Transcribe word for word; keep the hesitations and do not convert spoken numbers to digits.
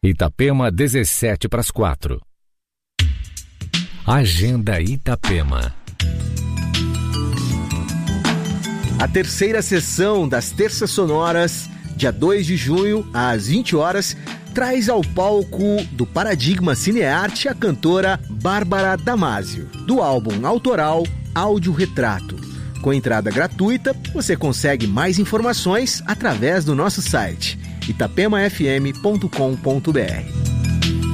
Itapema, dezessete para as quatro. Agenda Itapema. A terceira sessão das Terças Sonoras, dia dois de junho, às vinte horas, traz ao palco do Paradigma Cinearte a cantora Bárbara Damasio, do álbum autoral Áudio Retrato. Com entrada gratuita, você consegue mais informações através do nosso site itapema f m ponto com ponto b r.